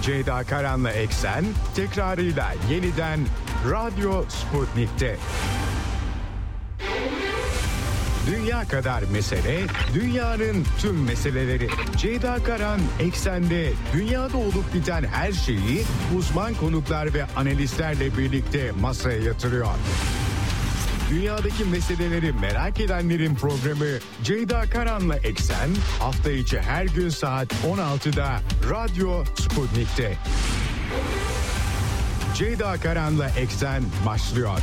Ceyda Karan'la Eksen tekrarıyla yeniden Radyo Sputnik'te. Dünya kadar mesele, dünyanın tüm meseleleri. Ceyda Karan Eksen'de dünyada olup biten her şeyi uzman konuklar ve analistlerle birlikte masaya yatırıyor. Dünyadaki meseleleri merak edenlerin programı Ceyda Karan'la Eksen hafta içi her gün saat 16'da Radyo Sputnik'te. Ceyda Karan'la Eksen başlıyor.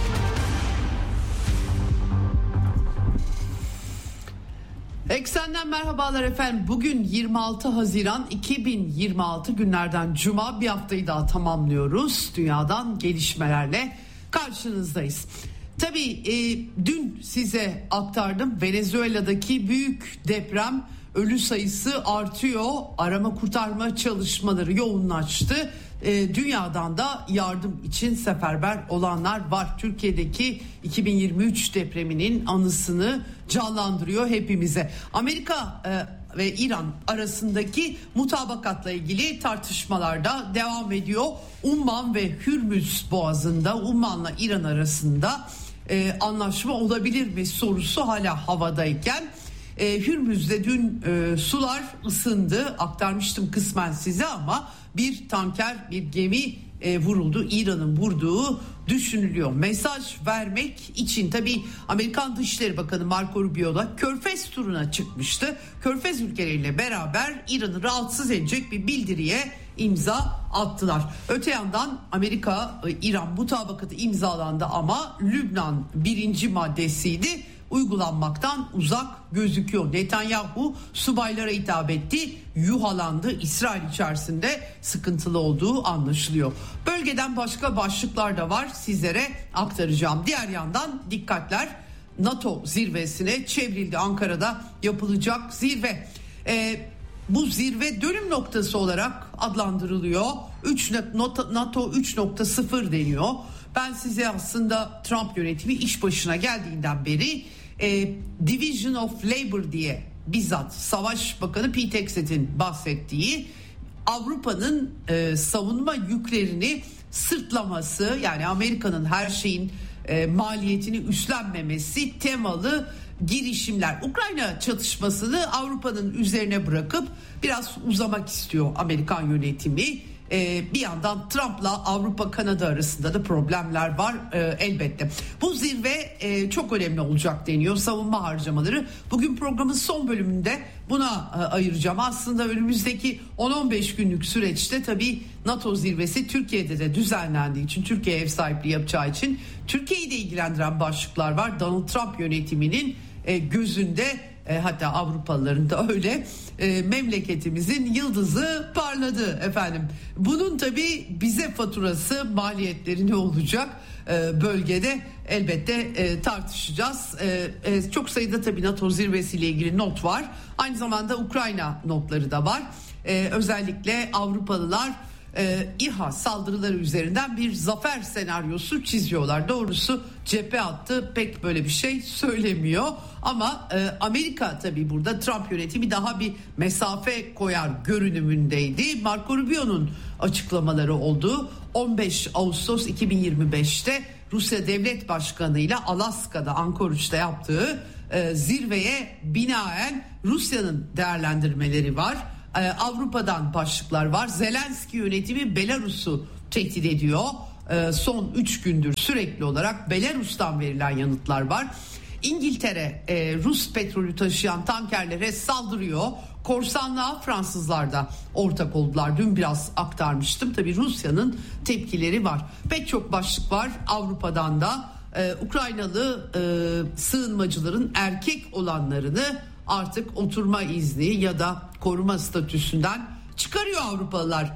Eksen'den merhabalar efendim. Bugün 26 Haziran 2026 günlerden Cuma, bir haftayı daha tamamlıyoruz. Dünyadan gelişmelerle karşınızdayız. Tabii dün size aktardım, Venezuela'daki büyük deprem, ölü sayısı artıyor, arama kurtarma çalışmaları yoğunlaştı. Dünyadan da yardım için seferber olanlar var. Türkiye'deki 2023 depreminin anısını canlandırıyor hepimize. Amerika ve İran arasındaki mutabakatla ilgili tartışmalar da devam ediyor. Umman ve Hürmüz Boğazı'nda Umman'la İran arasında anlaşma olabilir mi sorusu hala havadayken, Hürmüz'de dün sular ısındı, aktarmıştım kısmen size, ama bir tanker, bir gemi vuruldu. İran'ın vurduğu düşünülüyor. Mesaj vermek için tabii Amerikan Dışişleri Bakanı Marco Rubio da Körfez turuna çıkmıştı. Körfez ülkeleriyle beraber İran'ı rahatsız edecek bir bildiriye imza attılar. Öte yandan Amerika-İran mutabakatı imzalandı ama Lübnan birinci maddesiydi, uygulanmaktan uzak gözüküyor. Netanyahu subaylara hitap etti, yuhalandı. İsrail içerisinde sıkıntılı olduğu anlaşılıyor. Bölgeden başka başlıklar da var, sizlere aktaracağım. Diğer yandan dikkatler NATO zirvesine çevrildi. Ankara'da yapılacak zirve. Bu zirve dönüm noktası olarak adlandırılıyor. NATO 3.0 deniyor. Ben size aslında Trump yönetimi iş başına geldiğinden beri Division of Labor diye, bizzat Savaş Bakanı Pete Hegseth'in bahsettiği, Avrupa'nın savunma yüklerini sırtlaması, yani Amerika'nın her şeyin maliyetini üstlenmemesi temalı girişimler. Ukrayna çatışmasını Avrupa'nın üzerine bırakıp biraz uzamak istiyor Amerikan yönetimi. Bir yandan Trump'la Avrupa-Kanada arasında da problemler var elbette. Bu zirve çok önemli olacak deniyor, savunma harcamaları. Bugün programın son bölümünde buna ayıracağım. Aslında önümüzdeki 10-15 günlük süreçte tabii NATO zirvesi Türkiye'de de düzenlendiği için, Türkiye ev sahipliği yapacağı için Türkiye'yi de ilgilendiren başlıklar var. Donald Trump yönetiminin gözünde, hatta Avrupalıların da öyle, memleketimizin yıldızı parladı efendim. Bunun tabii bize faturası, maliyetleri ne olacak bölgede elbette tartışacağız. Çok sayıda tabii NATO zirvesiyle ilgili not var. Aynı zamanda Ukrayna notları da var. Özellikle Avrupalılar İHA saldırıları üzerinden bir zafer senaryosu çiziyorlar. Doğrusu cephe hattı pek böyle bir şey söylemiyor. Ama Amerika tabii burada, Trump yönetimi daha bir mesafe koyar görünümündeydi. Marco Rubio'nun açıklamaları oldu. 15 Ağustos 2025'te Rusya Devlet Başkanı ile Alaska'da, Anchorage'da yaptığı zirveye binaen Rusya'nın değerlendirmeleri var. Avrupa'dan başlıklar var. Zelenski yönetimi Belarus'u tehdit ediyor. Son 3 gündür sürekli olarak Belarus'tan verilen yanıtlar var. İngiltere Rus petrolü taşıyan tankerlere saldırıyor. Korsanlığa Fransızlar da ortak oldular. Dün biraz aktarmıştım. Tabii Rusya'nın tepkileri var. Pek çok başlık var Avrupa'dan da. Ukraynalı sığınmacıların erkek olanlarını artık oturma izni ya da koruma statüsünden çıkarıyor Avrupalılar.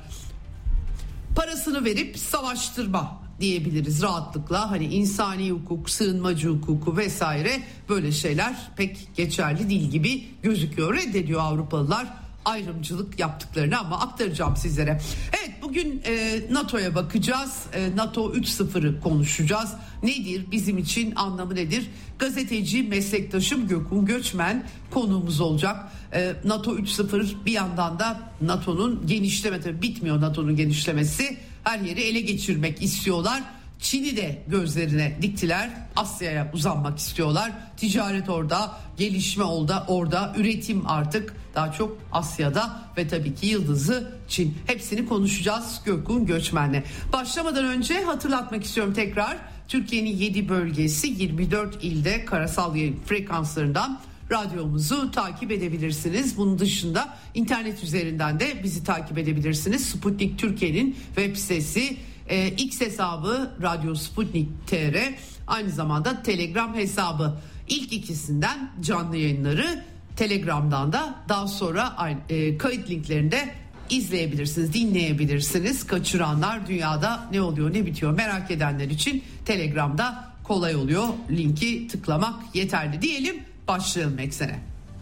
Parasını verip savaştırma diyebiliriz rahatlıkla. Hani insani hukuk, sığınmacı hukuku vesaire, böyle şeyler pek geçerli değil gibi gözüküyor. Reddediyor Avrupalılar ayrımcılık yaptıklarını, ama aktaracağım sizlere. Evet, bugün NATO'ya bakacağız. NATO 3.0'ı konuşacağız. Nedir? Bizim için anlamı nedir? Gazeteci meslektaşım Gökhan Göçmen konuğumuz olacak. NATO 3.0 bir yandan da NATO'nun genişlemesi, bitmiyor NATO'nun genişlemesi. Her yeri ele geçirmek istiyorlar. Çin'i de gözlerine diktiler. Asya'ya uzanmak istiyorlar. Ticaret orada, gelişme orada, üretim artık daha çok Asya'da ve tabii ki yıldızı Çin. Hepsini konuşacağız Gökhan Göçmen'le. Başlamadan önce hatırlatmak istiyorum tekrar. Türkiye'nin 7 bölgesi 24 ilde karasal yayın frekanslarından radyomuzu takip edebilirsiniz. Bunun dışında internet üzerinden de bizi takip edebilirsiniz. Sputnik Türkiye'nin web sitesi, X hesabı Radyo Sputnik TR, aynı zamanda Telegram hesabı. İlk ikisinden canlı yayınları, Telegram'dan da daha sonra kayıt linklerinde izleyebilirsiniz, dinleyebilirsiniz. Kaçıranlar, dünyada ne oluyor ne bitiyor merak edenler için Telegram'da kolay oluyor. Linki tıklamak yeterli diyelim. Başlayalım eksene.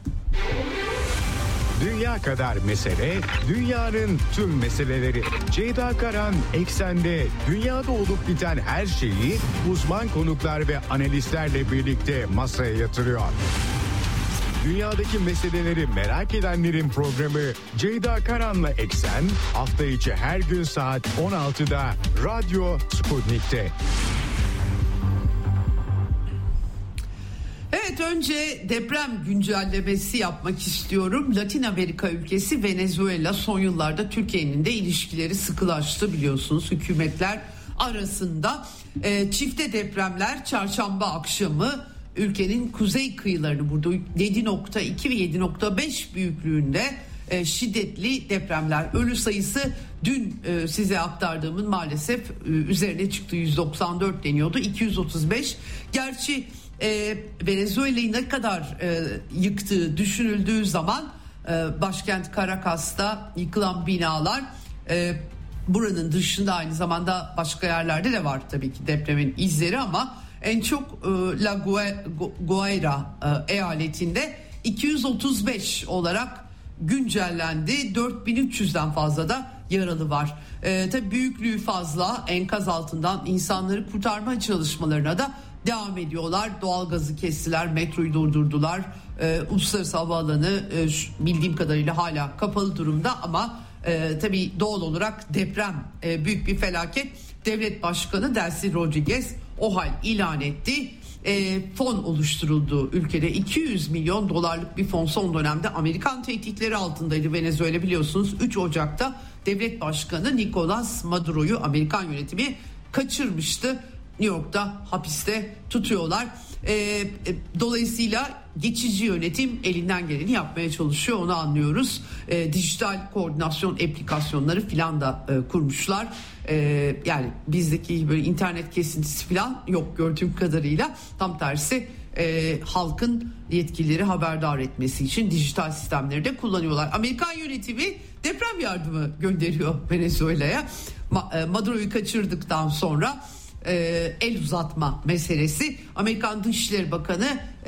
Dünya kadar mesele, dünyanın tüm meseleleri. Ceyda Karan Eksen'de dünyada olup biten her şeyi uzman konuklar ve analistlerle birlikte masaya yatırıyor. Dünyadaki meseleleri merak edenlerin programı Ceyda Karan'la Eksen hafta içi her gün saat 16'da Radyo Sputnik'te. Evet, önce deprem güncellemesi yapmak istiyorum. Latin Amerika ülkesi Venezuela son yıllarda Türkiye'nin de ilişkileri sıkılaştı biliyorsunuz hükümetler arasında. Çifte depremler çarşamba akşamı ülkenin kuzey kıyılarını vurdu. 7.2 ve 7.5 büyüklüğünde şiddetli depremler. Ölü sayısı dün size aktardığımın maalesef üzerine çıktı, 194 deniyordu, 235. Gerçi Venezuela'yı ne kadar yıktığı düşünüldüğü zaman başkent Caracas'ta yıkılan binalar, buranın dışında aynı zamanda başka yerlerde de var tabii ki depremin izleri, ama en çok La Guaira eyaletinde 235 olarak güncellendi. 4300'den fazla da yaralı var. Tabii büyüklüğü fazla, enkaz altından insanları kurtarma çalışmalarına da devam ediyorlar. Doğalgazı kestiler, metroyu durdurdular. Uluslararası havaalanı bildiğim kadarıyla hala kapalı durumda, ama tabii doğal olarak deprem büyük bir felaket. Devlet Başkanı Delcy Rodriguez o hal ilan etti. Fon oluşturuldu ülkede, 200 milyon dolarlık bir fon. Son dönemde Amerikan tehditleri altındaydı Venezuela, biliyorsunuz. 3 Ocak'ta devlet başkanı Nicolas Maduro'yu Amerikan yönetimi kaçırmıştı. New York'ta hapiste tutuyorlar. Dolayısıyla geçici yönetim elinden geleni yapmaya çalışıyor, onu anlıyoruz. Dijital koordinasyon aplikasyonları filan da kurmuşlar. Yani bizdeki böyle internet kesintisi filan yok gördüğüm kadarıyla. Tam tersi, halkın yetkilileri haberdar etmesi için dijital sistemleri de kullanıyorlar. Amerikan yönetimi deprem yardımı gönderiyor Venezuela'ya. Maduro'yu kaçırdıktan sonra el uzatma meselesi. Amerikan Dışişleri Bakanı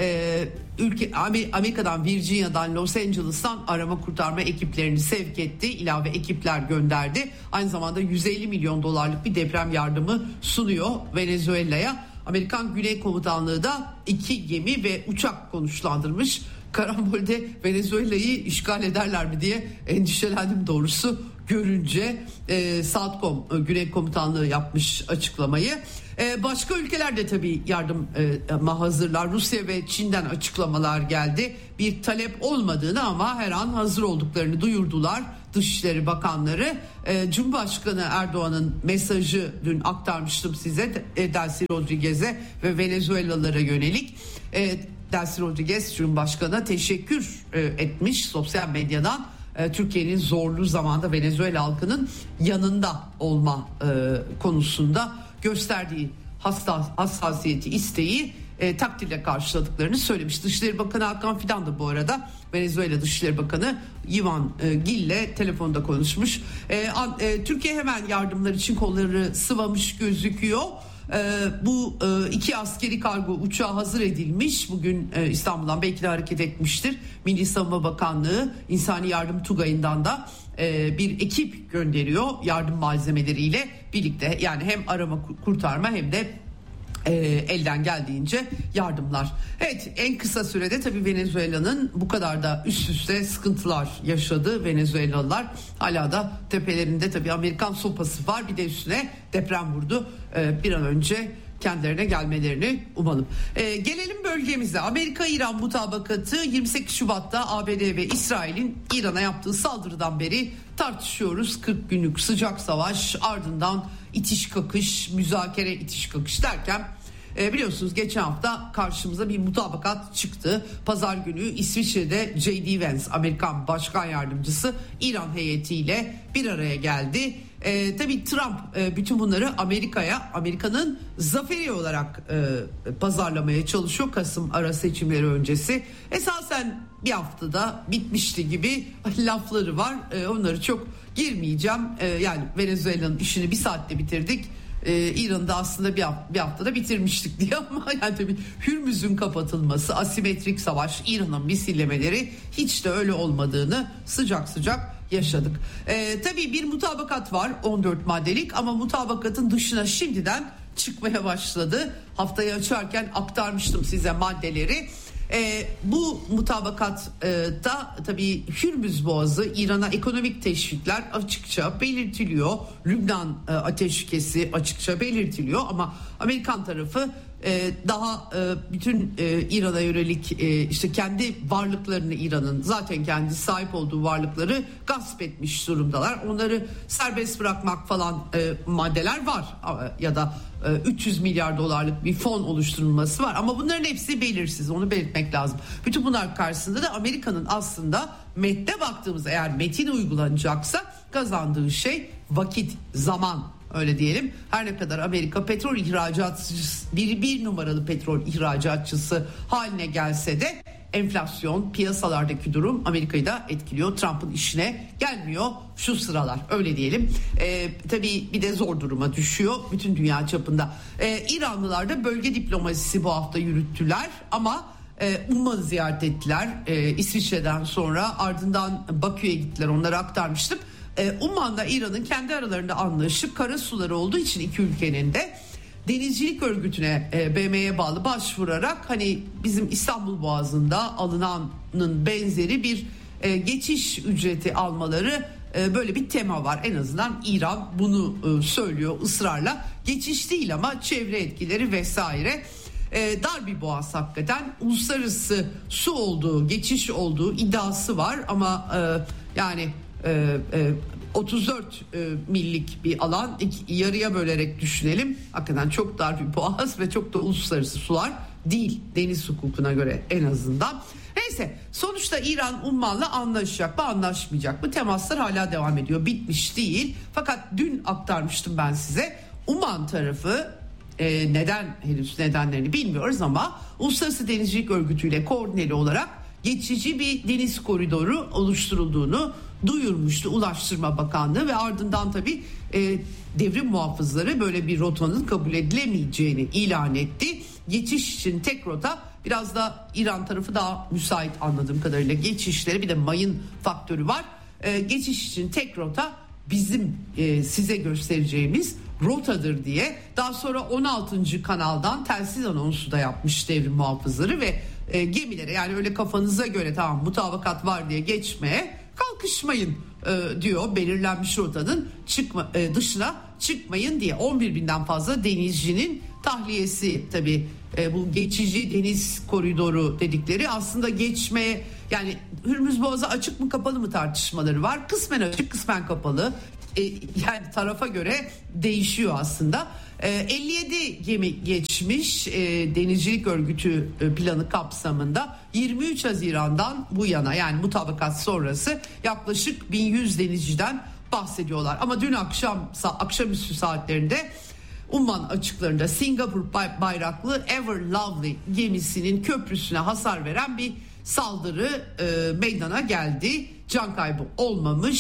Amerika'dan, Virginia'dan, Los Angeles'tan arama kurtarma ekiplerini sevk etti. İlave ekipler gönderdi. Aynı zamanda 150 milyon dolarlık bir deprem yardımı sunuyor Venezuela'ya. Amerikan Güney Komutanlığı da 2 gemi ve uçak konuşlandırmış. Karambolde Venezuela'yı işgal ederler mi diye endişelendim doğrusu görünce. Southcom Güney Komutanlığı yapmış açıklamayı. Başka ülkeler de tabii yardıma hazırlar. Rusya ve Çin'den açıklamalar geldi. Bir talep olmadığını ama her an hazır olduklarını duyurdular Dışişleri Bakanları. Cumhurbaşkanı Erdoğan'ın mesajı dün aktarmıştım size, Delcy Rodriguez'e ve Venezuelalılara yönelik. Delcy Rodriguez Cumhurbaşkanı'na teşekkür etmiş sosyal medyadan. Türkiye'nin zorlu zamanda Venezuela halkının yanında olma konusunda gösterdiği hassasiyeti, isteği takdirle karşıladıklarını söylemiş. Dışişleri Bakanı Hakan Fidan da bu arada Venezuela Dışişleri Bakanı Ivan Gil'le telefonda konuşmuş. Türkiye hemen yardımlar için kolları sıvamış gözüküyor. Bu 2 askeri kargo uçağı hazır edilmiş. Bugün İstanbul'dan belki de hareket etmiştir. Milli Savunma Bakanlığı İnsani Yardım Tugayı'ndan da bir ekip gönderiyor yardım malzemeleriyle birlikte. Yani hem arama kurtarma hem de elden geldiğince yardımlar. Evet, en kısa sürede tabii Venezuela'nın bu kadar da üst üste sıkıntılar yaşadı Venezuelalılar. Hala da tepelerinde tabii Amerikan sopası var, bir de üstüne deprem vurdu. Bir an önce kendilerine gelmelerini umalım. Gelelim bölgemize. Amerika-İran mutabakatı 28 Şubat'ta ABD ve İsrail'in İran'a yaptığı saldırıdan beri tartışıyoruz. 40 günlük sıcak savaş, ardından itiş kakış, müzakere itiş kakış derken biliyorsunuz geçen hafta karşımıza bir mutabakat çıktı. Pazar günü İsviçre'de J.D. Vance, Amerikan Başkan Yardımcısı, İran heyetiyle bir araya geldi. Tabii Trump bütün bunları Amerika'nın zaferi olarak pazarlamaya çalışıyor Kasım ara seçimleri öncesi. Esasen bir haftada bitmişti gibi lafları var. Onları çok girmeyeceğim. Yani Venezuela'nın işini bir saatte bitirdik. İran'da aslında bir haftada bitirmiştik diye, ama yani tabii Hürmüz'ün kapatılması, asimetrik savaş, İran'ın misillemeleri, hiç de öyle olmadığını sıcak sıcak yaşadık. Tabii bir mutabakat var 14 maddelik, ama mutabakatın dışına şimdiden çıkmaya başladı. Haftayı açarken aktarmıştım size maddeleri. Bu mutabakatta tabii Hürmüz Boğazı, İran'a ekonomik teşvikler açıkça belirtiliyor. Lübnan ateşkesi açıkça belirtiliyor, ama Amerikan tarafı daha bütün İran'a yönelik işte kendi varlıklarını, İran'ın zaten kendi sahip olduğu varlıkları gasp etmiş durumdalar. Onları serbest bırakmak falan maddeler var, ya da 300 milyar dolarlık bir fon oluşturulması var, ama bunların hepsi belirsiz, onu belirtmek lazım. Bütün bunlar karşısında da Amerika'nın aslında metne baktığımız, eğer metin uygulanacaksa kazandığı şey vakit, zaman, öyle diyelim. Her ne kadar Amerika petrol ihracatçısı, bir numaralı petrol ihracatçısı haline gelse de enflasyon, piyasalardaki durum Amerika'yı da etkiliyor. Trump'ın işine gelmiyor şu sıralar, öyle diyelim. Tabii bir de zor duruma düşüyor bütün dünya çapında. İranlılar da bölge diplomasisi bu hafta yürüttüler, ama Umman'ı ziyaret ettiler İsviçre'den sonra, ardından Bakü'ye gittiler, onları aktarmıştım. Umman'la İran'ın kendi aralarında anlaşıp karasuları olduğu için iki ülkenin de denizcilik örgütüne, BM'ye bağlı başvurarak, hani bizim İstanbul Boğazı'nda alınanın benzeri bir geçiş ücreti almaları, böyle bir tema var. En azından İran bunu söylüyor ısrarla. Geçiş değil ama çevre etkileri vesaire. Dar bir boğaz hakikaten, uluslararası su olduğu, geçiş olduğu iddiası var, ama yani 34 millik bir alan, yarıya bölerek düşünelim. Hakikaten çok dar bir boğaz ve çok da uluslararası sular değil, deniz hukukuna göre en azından. Neyse, sonuçta İran Umman'la anlaşacak mı, anlaşmayacak mı? Temaslar hala devam ediyor, bitmiş değil. Fakat dün aktarmıştım ben size, Umman tarafı neden, henüz nedenlerini bilmiyoruz, ama Uluslararası Denizcilik Örgütü ile koordineli olarak geçici bir deniz koridoru oluşturulduğunu duyurmuştu Ulaştırma Bakanlığı, ve ardından tabii devrim muhafızları böyle bir rotanın kabul edilemeyeceğini ilan etti. Geçiş için tek rota, biraz da İran tarafı daha müsait anladığım kadarıyla geçişleri, bir de mayın faktörü var. Geçiş için tek rota bizim size göstereceğimiz rotadır diye, daha sonra 16. kanaldan telsiz anonsu da yapmış devrim muhafızları ve gemilere, yani öyle kafanıza göre tamam mutabakat var diye geçmeye kalkışmayın diyor, belirlenmiş rotanın dışına çıkmayın diye. 11 binden fazla denizcinin tahliyesi, tabii bu geçici deniz koridoru dedikleri aslında geçmeye, yani Hürmüz Boğazı açık mı kapalı mı tartışmaları var, kısmen açık kısmen kapalı, yani tarafa göre değişiyor aslında. 57 gemi geçmiş denizcilik örgütü planı kapsamında. 23 Haziran'dan bu yana, yani mutabakat sonrası yaklaşık 1100 denizciden bahsediyorlar. Ama dün akşamüstü saatlerinde Umman açıklarında Singapur bayraklı Ever Lovely gemisinin köprüsüne hasar veren bir saldırı meydana geldi. Can kaybı olmamış.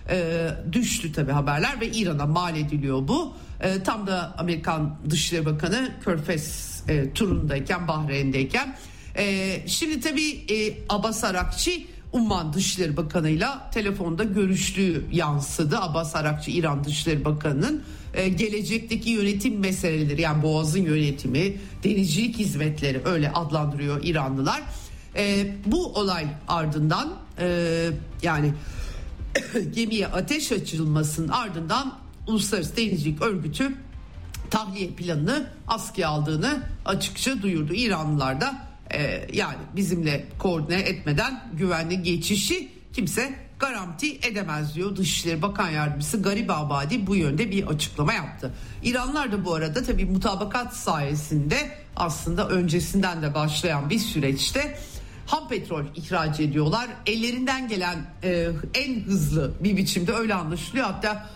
düştü tabii haberler ve İran'a mal ediliyor bu. Tam da Amerikan Dışişleri Bakanı Körfez turundayken, Bahreyn'deyken. Şimdi tabii Abbas Arakçi Umman Dışişleri Bakanı'yla telefonda görüştüğü yansıdı. Abbas Arakçi İran Dışişleri Bakanı'nın gelecekteki yönetim meseleleri, yani Boğaz'ın yönetimi, denizcilik hizmetleri öyle adlandırıyor İranlılar. Bu olay ardından yani gemiye ateş açılmasının ardından Uluslararası Denizcilik Örgütü tahliye planını askıya aldığını açıkça duyurdu. İranlılar da yani bizimle koordine etmeden güvenli geçişi kimse garanti edemez diyor. Dışişleri Bakan Yardımcısı Garibabadi bu yönde bir açıklama yaptı. İranlılar da bu arada tabii mutabakat sayesinde aslında öncesinden de başlayan bir süreçte ham petrol ihraç ediyorlar. Ellerinden gelen en hızlı bir biçimde öyle anlaşılıyor. Hatta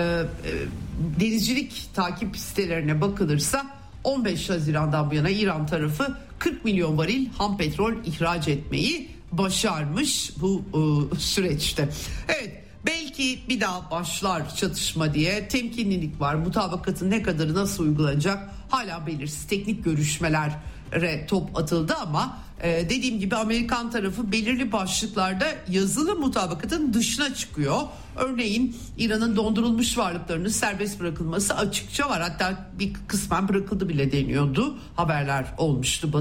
denizcilik takip sitelerine bakılırsa 15 Haziran'dan bu yana İran tarafı 40 milyon varil ham petrol ihraç etmeyi başarmış bu süreçte. Evet, belki bir daha başlar çatışma diye temkinlilik var. Mutabakatın ne kadarı nasıl uygulanacak hala belirsiz. Teknik görüşmelere top atıldı ama dediğim gibi Amerikan tarafı belirli başlıklarda yazılı mutabakatın dışına çıkıyor. Örneğin İran'ın dondurulmuş varlıklarının serbest bırakılması açıkça var. Hatta bir kısmen bırakıldı bile deniyordu. Haberler olmuştu,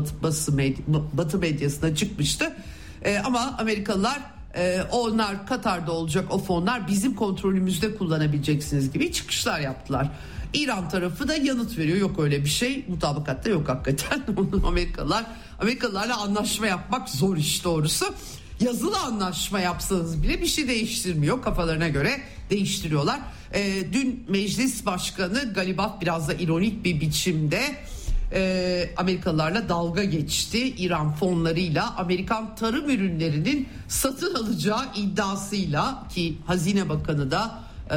Batı medyasına çıkmıştı. Ama Amerikalılar onlar Katar'da olacak, o fonlar bizim kontrolümüzde kullanabileceksiniz gibi çıkışlar yaptılar. İran tarafı da yanıt veriyor, yok öyle bir şey, mutabakatta yok hakikaten. Amerikalılarla anlaşma yapmak zor iş doğrusu. Yazılı anlaşma yapsanız bile bir şey değiştirmiyor, kafalarına göre değiştiriyorlar. Dün Meclis Başkanı Galibaf biraz da ironik bir biçimde Amerikalılarla dalga geçti. İran fonlarıyla Amerikan tarım ürünlerinin satın alacağı iddiasıyla, ki Hazine Bakanı da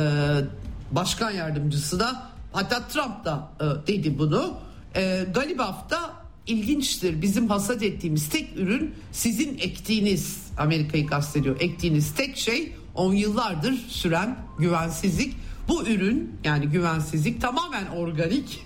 Başkan Yardımcısı da, hatta Trump da dedi bunu. Galibaf da ilginçtir, bizim hasat ettiğimiz tek ürün sizin ektiğiniz, Amerika'yı kastediyor, ektiğiniz tek şey 10 yıllardır süren güvensizlik. Bu ürün, yani güvensizlik, tamamen organik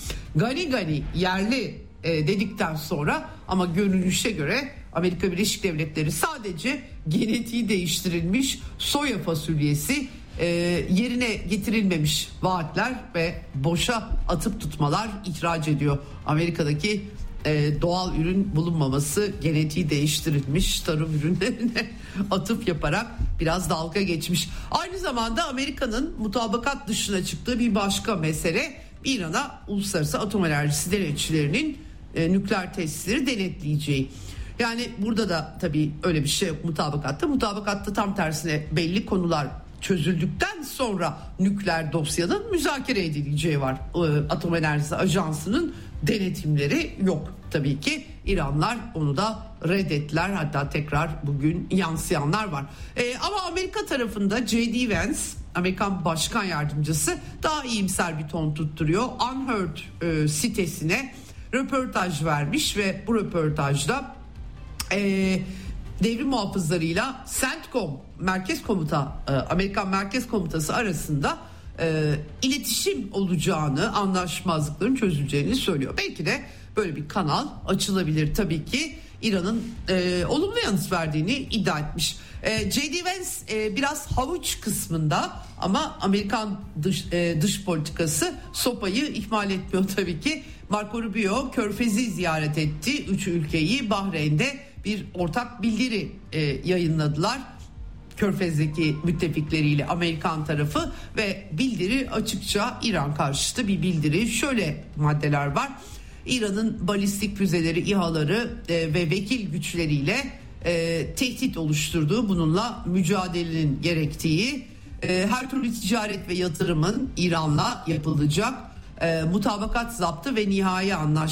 gani yerli dedikten sonra ama görünüşe göre Amerika Birleşik Devletleri sadece genetiği değiştirilmiş soya fasulyesi, yerine getirilmemiş vaatler ve boşa atıp tutmalar ihraç ediyor. Amerika'daki doğal ürün bulunmaması, genetiği değiştirilmiş tarım ürünlerine atıp yaparak biraz dalga geçmiş. Aynı zamanda Amerika'nın mutabakat dışına çıktığı bir başka mesele, İran'a Uluslararası Atom Enerjisi Denetçilerinin nükleer tesisleri denetleyeceği. Yani burada da tabii öyle bir şey yok mutabakatta. Mutabakatta tam tersine belli konular çözüldükten sonra nükleer dosyanın müzakere edileceği var. Atom Enerjisi Ajansı'nın denetimleri yok tabii ki. İranlılar onu da reddettiler. Hatta tekrar bugün yansıyanlar var. Ama Amerika tarafında J.D. Vance, Amerikan Başkan Yardımcısı, daha iyimser bir ton tutturuyor. Unheard sitesine röportaj vermiş ve bu röportajda devrim muhafızlarıyla CENTCOM Merkez Komuta, Amerikan Merkez Komutası arasında iletişim olacağını, anlaşmazlıkların çözüleceğini söylüyor. Belki de böyle bir kanal açılabilir. Tabii ki İran'ın olumlu yanıt verdiğini iddia etmiş. J.D. Vance biraz havuç kısmında ama Amerikan dış politikası sopayı ihmal etmiyor tabii ki. Marco Rubio Körfez'i ziyaret etti. 3 ülkeyi, Bahreyn'de bir ortak bildiri yayınladılar. Körfez'deki müttefikleriyle Amerikan tarafı ve bildiri açıkça İran karşıtı bir bildiri. Şöyle maddeler var: İran'ın balistik füzeleri, İHA'ları ve vekil güçleriyle tehdit oluşturduğu, bununla mücadelenin gerektiği, her türlü ticaret ve yatırımın İran'la yapılacak, mutabakat zaptı ve nihai anlaşma